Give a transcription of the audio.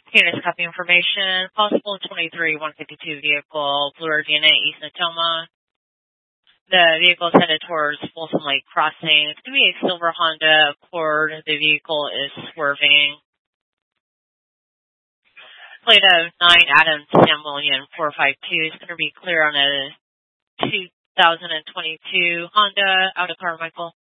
Candace, copy information. Possible 23-152 vehicle, Blue Ardina, East Natoma. The vehicle is headed towards Folsom Lake Crossing. It's going to be a silver Honda Accord. The vehicle is swerving. Plate of 9 Adams Sam William 452 is going to be clear on a 2022 Honda out of Carmichael.